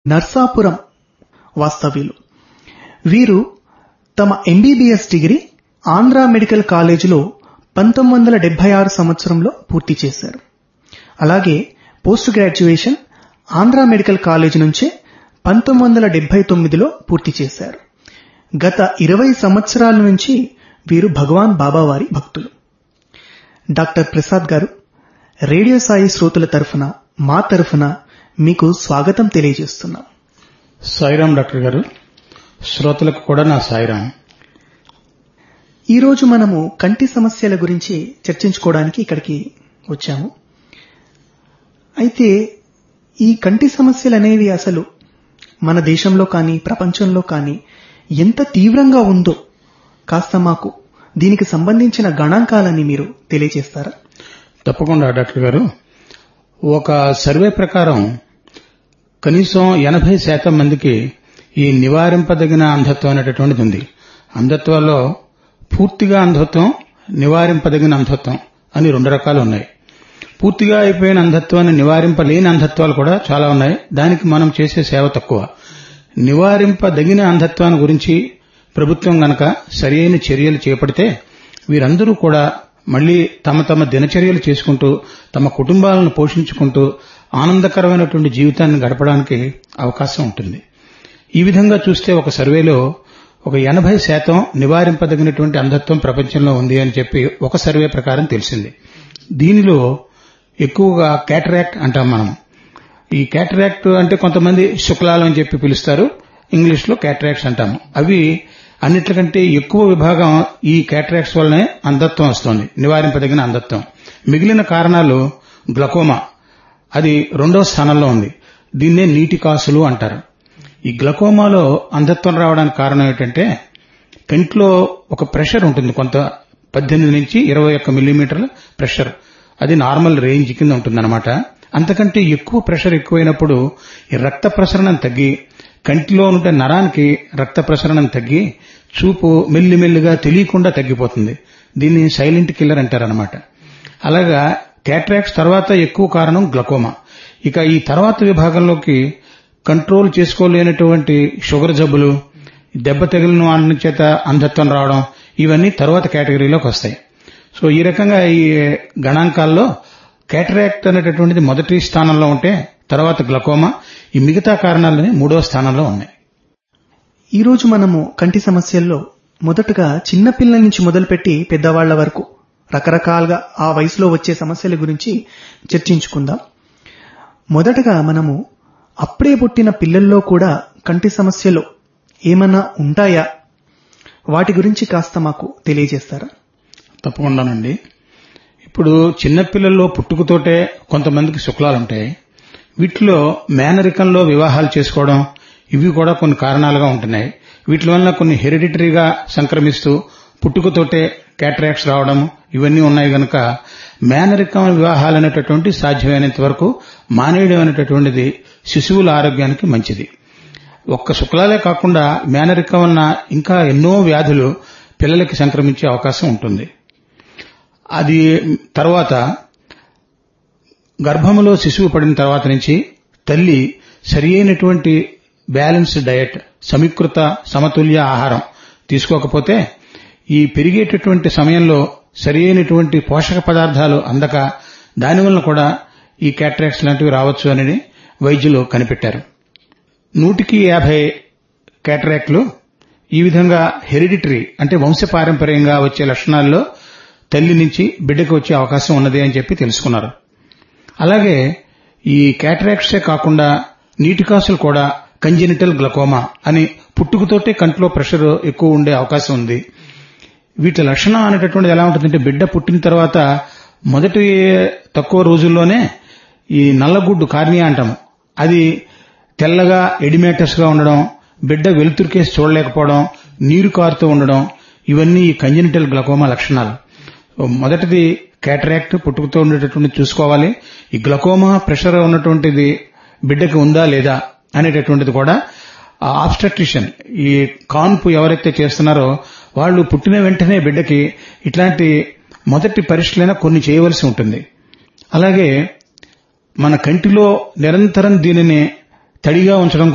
నర్సాపురం వాస్తవ్యులు. వీరు తమ ఎంబీబీఎస్ డిగ్రీ ఆంధ్ర మెడికల్ కాలేజీలో 1976 సంవత్సరంలో పూర్తి చేశారు. అలాగే post graduation Andhra medical college నుంచే 1979లో పూర్తి చేశారు. గత 20 సంవత్సరాల నుంచి వీరు భగవాన్ బాబా వారి భక్తులు. డాక్టర్ ప్రసాద్ గారు, రేడియో సాయి శ్రోతల తరఫున మా తరఫున మీకు స్వాగతం తెలియజేస్తున్నాం. సాయిరాం డాక్టర్ గారు, శ్రోతలకు కూడా నా సాయిరాం. ఈరోజు మనము కంటి సమస్యల గురించి చర్చించుకోవడానికి ఇక్కడికి వచ్చాము. అయితే ఈ కంటి సమస్యలు అనేవి అసలు మన దేశంలో కానీ ప్రపంచంలో కానీ ఎంత తీవ్రంగా ఉందో కాస్త మాకు దీనికి సంబంధించిన గణాంకాలని మీరు తెలియజేస్తారా? తప్పకుండా డాక్టర్ గారు. ఒక సర్వే ప్రకారం కనీసం 80% మందికి ఈ నివారింపదగిన అంధత్వం అనేటటువంటిది ఉంది. అంధత్వాల్లో పూర్తిగా అంధత్వం, నివారింపదగిన అంధత్వం అని 2 రకాలు ఉన్నాయి. పూర్తిగా అయిపోయిన అంధత్వాన్ని నివారింపలేని అంధత్వాలు కూడా చాలా ఉన్నాయి. దానికి మనం చేసే సేవ తక్కువ. నివారింపదగిన అంధత్వాన్ని గురించి ప్రభుత్వం గనక సరియైన చర్యలు చేపడితే వీరందరూ కూడా మళ్లీ తమ తమ దినచర్యలు చేసుకుంటూ తమ కుటుంబాలను పోషించుకుంటూ ఆనందకరమైనటువంటి జీవితాన్ని గడపడానికి అవకాశం ఉంటుంది. ఈ విధంగా చూస్తే ఒక సర్వేలో ఒక 80% నివారింపదగినటువంటి అంధత్వం ప్రపంచంలో ఉంది అని చెప్పి ఒక సర్వే ప్రకారం తెలిసింది. దీనిలో ఎక్కువగా క్యాటరాక్ట్ అంటాం మనం. ఈ క్యాటరాక్ట్ అంటే కొంతమంది శుక్లాలు అని చెప్పి పిలుస్తారు, ఇంగ్లీష్ లో క్యాటరాక్ట్స్ అంటాము. అవి అన్నిటికంటే ఎక్కువ విభాగం ఈ క్యాటరాక్ట్స్ వల్లనే అంధత్వం వస్తుంది, నివారింపదగిన అంధత్వం. మిగిలిన కారణాలు గ్లకోమా, అది 2వ స్థానంలో ఉంది. దీన్నే నీటి కాసులు అంటారు. ఈ గ్లకోమాలో అంధత్వం రావడానికి కారణం ఏంటంటే కంటిలో ఒక ప్రెషర్ ఉంటుంది, కొంత 18 నుంచి 21 మిల్లీమీటర్ల ప్రెషర్. అది నార్మల్ రేంజ్ కింద ఉంటుందన్నమాట. అంతకంటే ఎక్కువ ప్రెషర్ ఎక్కువైనప్పుడు ఈ రక్త ప్రసరణం తగ్గి కంటిలో ఉండే నరానికి రక్త ప్రసరణం తగ్గి చూపు మెల్లిమెల్లిగా తెలియకుండా తగ్గిపోతుంది. దీన్ని సైలెంట్ కిల్లర్ అంటారన్నమాట. అలాగా క్యాటరాక్ట్స్ తర్వాత ఎక్కువ కారణం గ్లకోమా. ఇక ఈ తర్వాత విభాగంలోకి కంట్రోల్ చేసుకోలేనటువంటి షుగర్ జబ్బులు, దెబ్బ తగిలిన వాళ్ళ చేత అంధత్వం రావడం, ఇవన్నీ తర్వాత కేటగిరీలోకి వస్తాయి. సో ఈ రకంగా ఈ గణాంకాల్లో క్యాటరాక్ట్ అనేటటువంటిది మొదటి స్థానంలో ఉంటే తర్వాత గ్లకోమా, ఈ మిగతా కారణాలని 3వ స్థానంలో ఉన్నాయి. ఈరోజు మనము కంటి సమస్యల్లో మొదటగా చిన్నపిల్లల నుంచి మొదలుపెట్టి పెద్దవాళ్ల వరకు రకరకాలుగా ఆ వయసులో వచ్చే సమస్యల గురించి చర్చించుకుందాం. మొదటగా మనము అప్పుడే పుట్టిన పిల్లల్లో కూడా కంటి సమస్యలు ఏమన్నా ఉంటాయా, వాటి గురించి కాస్త మాకు తెలియజేస్తారా? తప్పకుండానండి. ఇప్పుడు చిన్నపిల్లల్లో పుట్టుకతోటే కొంతమందికి శుక్లాలుంటాయి. వీటిలో మేనరికంలో వివాహాలు చేసుకోవడం, ఇవి కూడా కొన్ని కారణాలుగా ఉంటున్నాయి. వీటి వల్ల కొన్ని హెరిడిటరీగా సంక్రమిస్తూ పుట్టుకతోటే క్యాటరాక్ట్స్ రావడం, ఇవన్నీ ఉన్నాయి గనక మేనరికం వివాహాలు అనేటటువంటి సాధ్యమైనంత వరకు మానేయడం అనేటటువంటిది శిశువుల ఆరోగ్యానికి మంచిది. ఒక్క శుక్లాలే కాకుండా మేనరికం వలన ఇంకా ఎన్నో వ్యాధులు పిల్లలకి సంక్రమించే అవకాశం ఉంటుంది. అది తర్వాత గర్భములో శిశువు పడిన తర్వాత నుంచి తల్లి సరి అయినటువంటి బ్యాలెన్స్డ్ డయట్, సమీకృత సమతుల్య ఆహారం తీసుకోకపోతే ఈ పెరిగేటటువంటి సమయంలో సరి అయినటువంటి పోషక పదార్థాలు అందక దానివల్ల కూడా ఈ క్యాటరాక్ట్స్ లాంటివి రావచ్చు అని వైద్యులు కనిపెట్టారు. 100కి 50 క్యాటరాక్ట్లు ఈ విధంగా హెరిడిటరీ అంటే వంశపారంపర్యంగా వచ్చే లక్షణాల్లో తల్లి నుంచి బిడ్డకు వచ్చే అవకాశం ఉన్నది అని చెప్పి తెలుసుకున్నారు. అలాగే ఈ క్యాటరాక్ట్సే కాకుండా నీటి కాసులు కూడా కంజెనిటల్ గ్లకోమా అని పుట్టుకతోటే కంట్లో ప్రెషర్ ఎక్కువ ఉండే అవకాశం ఉంది. వీటి లక్షణం అనేటటువంటిది ఎలా ఉంటుందంటే బిడ్డ పుట్టిన తర్వాత మొదటి తక్కువ రోజుల్లోనే ఈ నల్లగుడ్డు కార్నియా అంటాము, అది తెల్లగా ఎడిమేటస్ గా ఉండడం, బిడ్డ వెలుతురుకేసి చూడలేకపోవడం, నీరు కారుతూ ఉండడం, ఇవన్నీ ఈ కంజెనిటల్ గ్లకోమా లక్షణాలు. మొదటిది క్యాటరాక్ట్ పుట్టుకతో ఉండేటటువంటి చూసుకోవాలి. ఈ గ్లకోమా ప్రెషర్ ఉన్నటువంటిది బిడ్డకి ఉందా లేదా అనేటటువంటిది కూడా ఆబ్స్టెట్రిషియన్, ఈ కాన్పు ఎవరైతే చేస్తున్నారో వాళ్ళు పుట్టిన వెంటనే బిడ్డకి ఇట్లాంటి మొదటి పరీక్షలైనా కొన్ని చేయవలసి ఉంటుంది. అలాగే మన కంటిలో నిరంతరం దీనిని తడిగా ఉంచడం